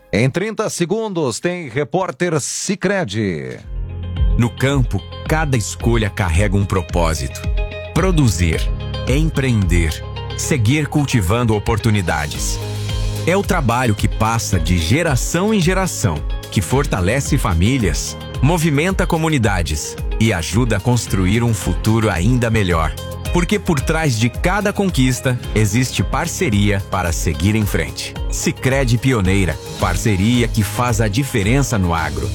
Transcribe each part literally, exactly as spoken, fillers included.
Em trinta segundos tem Repórter Sicredi. No campo, cada escolha carrega um propósito. Produzir, empreender, seguir cultivando oportunidades. É o trabalho que passa de geração em geração, que fortalece famílias, movimenta comunidades e ajuda a construir um futuro ainda melhor. Porque por trás de cada conquista, existe parceria para seguir em frente. Sicredi Pioneira, parceria que faz a diferença no agro.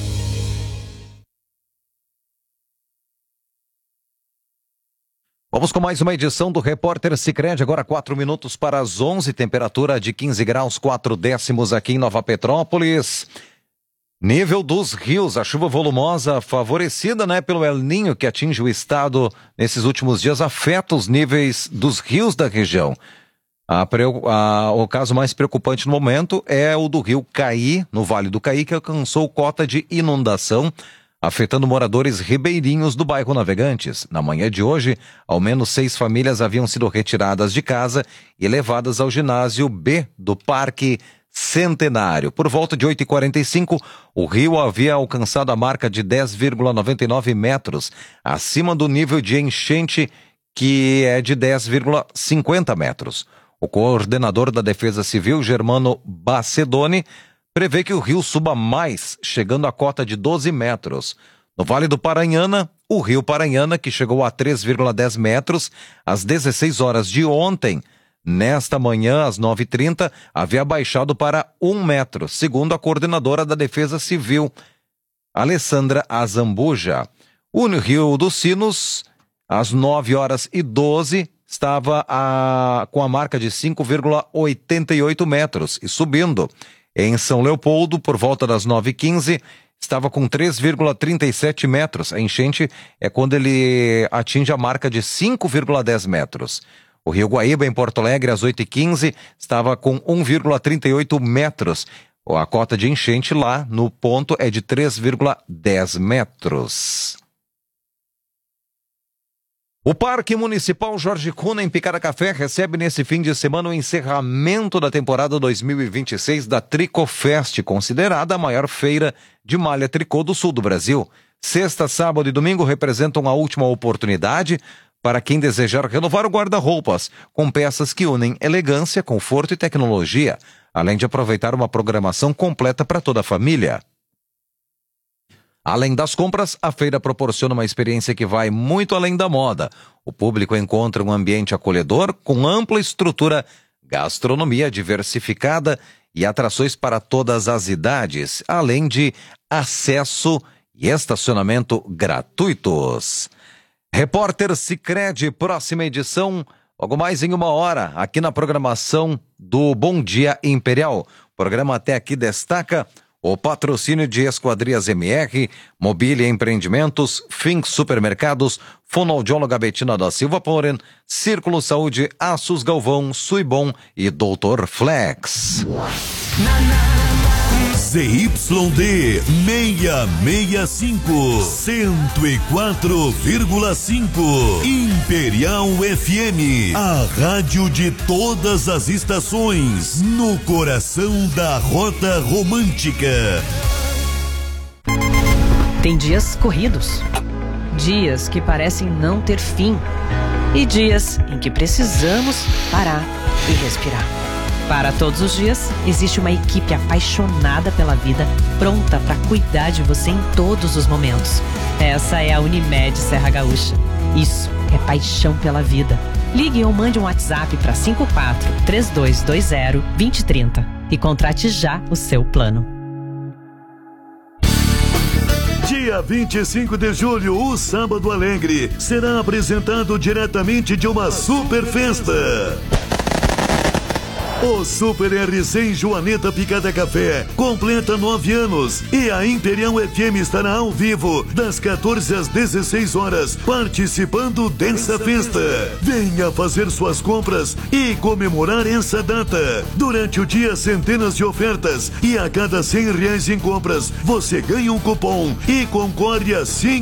Vamos com mais uma edição do Repórter Sicredi, agora quatro minutos para as onze, temperatura de quinze graus, quatro décimos aqui em Nova Petrópolis. Nível dos rios, a chuva volumosa favorecida, né, pelo El Ninho que atinge o estado nesses últimos dias, afeta os níveis dos rios da região. A, a, o caso mais preocupante no momento é o do rio Caí, no Vale do Caí, que alcançou cota de inundação, afetando moradores ribeirinhos do bairro Navegantes. Na manhã de hoje, ao menos seis famílias haviam sido retiradas de casa e levadas ao ginásio B do Parque Centenário. Por volta de oito e quarenta e cinco, o rio havia alcançado a marca de dez vírgula noventa e nove metros, acima do nível de enchente, que é de dez vírgula cinquenta metros. O coordenador da Defesa Civil, Germano Bacedoni, prevê que o rio suba mais, chegando à cota de doze metros. No Vale do Paranhana, o rio Paranhana, que chegou a três vírgula dez metros, às dezesseis horas de ontem, nesta manhã, às nove e trinta, havia baixado para um metro, segundo a coordenadora da Defesa Civil, Alessandra Azambuja. O Rio dos Sinos, às nove horas e doze, estava a, com a marca de cinco vírgula oitenta e oito metros e subindo. Em São Leopoldo, por volta das nove e quinze, estava com três vírgula trinta e sete metros. A enchente é quando ele atinge a marca de cinco vírgula dez metros. O Rio Guaíba, em Porto Alegre, às oito e quinze, estava com um vírgula trinta e oito metros. A cota de enchente lá no ponto é de três vírgula dez metros. O Parque Municipal Jorge Cuna, em Picaracafé, recebe nesse fim de semana o encerramento da temporada dois mil e vinte e seis da Tricofest, considerada a maior feira de malha tricô do sul do Brasil. Sexta, sábado e domingo representam a última oportunidade para quem desejar renovar o guarda-roupas, com peças que unem elegância, conforto e tecnologia, além de aproveitar uma programação completa para toda a família. Além das compras, a feira proporciona uma experiência que vai muito além da moda. O público encontra um ambiente acolhedor, com ampla estrutura, gastronomia diversificada e atrações para todas as idades, além de acesso e estacionamento gratuitos. Repórter Sicredi, próxima edição, logo mais em uma hora, aqui na programação do Bom Dia Imperial. O programa até aqui destaca o patrocínio de Esquadrias M R, Mobília Empreendimentos, Fink Supermercados, Fonoaudióloga Betina da Silva Poren, Círculo Saúde, Aços Galvão, Suibom e doutor Flex. Z Y D seiscentos e sessenta e cinco, cento e quatro vírgula cinco, Imperial F M, a rádio de todas as estações, no coração da Rota Romântica. Tem dias corridos, dias que parecem não ter fim e dias em que precisamos parar e respirar. Para todos os dias, existe uma equipe apaixonada pela vida, pronta para cuidar de você em todos os momentos. Essa é a Unimed Serra Gaúcha. Isso é paixão pela vida. Ligue ou mande um WhatsApp para cinco quatro, três dois dois zero, dois zero três zero e contrate já o seu plano. Dia vinte e cinco de julho, o Sábado Alegre será apresentado diretamente de uma super festa. O Super R cem Joaneta Picada Café completa nove anos e a Imperial F M estará ao vivo das quatorze às dezesseis horas participando dessa festa. Venha fazer suas compras e comemorar essa data. Durante o dia, centenas de ofertas e a cada cem reais em compras você ganha um cupom e concorre a cinco